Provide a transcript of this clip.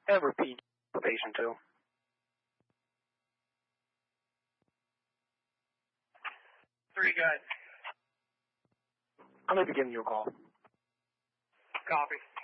And repeat for patient 2. 3, go ahead. I'm going to be giving you a call. Copy.